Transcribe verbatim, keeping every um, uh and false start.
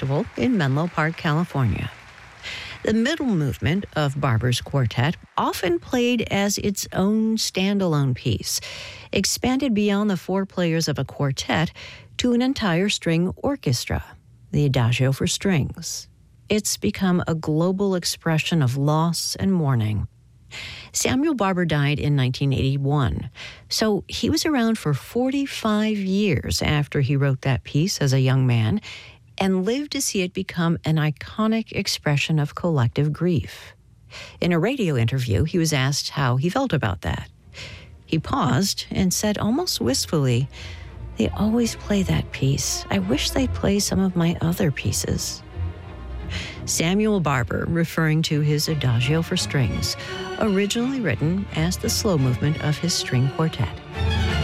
Festival in Menlo Park, California. The middle movement of Barber's quartet often played as its own standalone piece, expanded beyond the four players of a quartet to an entire string orchestra, the Adagio for Strings. It's become a global expression of loss and mourning. Samuel Barber died in nineteen eighty-one, so he was around for forty-five years after he wrote that piece as a young man, and lived to see it become an iconic expression of collective grief. In a radio interview, he was asked how he felt about that. He paused and said almost wistfully, "They always play that piece. I wish they'd play some of my other pieces." Samuel Barber, referring to his Adagio for Strings, originally written as the slow movement of his string quartet.